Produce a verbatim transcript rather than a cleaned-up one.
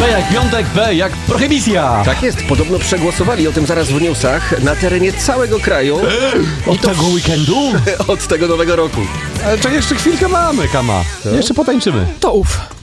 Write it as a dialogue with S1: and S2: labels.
S1: P jak piątek, P jak prohibicja.
S2: Tak jest, podobno przegłosowali o tym zaraz w newsach na terenie całego kraju.
S1: Od tego weekendu?
S2: Od tego nowego roku.
S1: Ale to jeszcze chwilkę mamy, Kama. Jeszcze potańczymy.
S3: To ów.